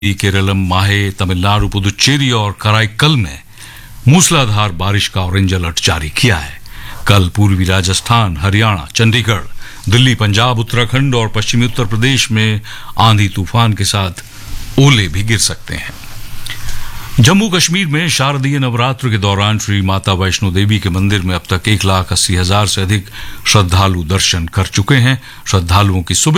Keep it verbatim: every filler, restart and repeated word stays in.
केरलम, माहे, तमिलनाडु, पुदुचेरी और कराईकल में मूसलाधार बारिश का ऑरेंज अलर्ट जारी किया है। कल पूर्वी राजस्थान, हरियाणा, चंडीगढ़, दिल्ली, पंजाब, उत्तराखंड और पश्चिमी उत्तर प्रदेश में आंधी तूफान के साथ ओले भी गिर सकते हैं। जम्मू कश्मीर में शारदीय नवरात्र के दौरान श्री माता वैष्णो देवी के मंदिर में अब तक एक लाख अस्सी हजार से अधिक श्रद्धालु दर्शन कर चुके हैं। श्रद्धालुओं की सुबह